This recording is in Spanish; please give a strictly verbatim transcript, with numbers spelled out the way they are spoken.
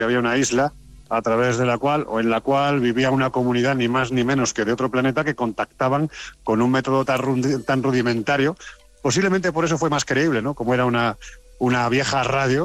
que había una isla a través de la cual, o en la cual vivía una comunidad ni más ni menos que de otro planeta que contactaban con un método tan, rudi- tan rudimentario. Posiblemente por eso fue más creíble, ¿no? Como era una, una vieja radio,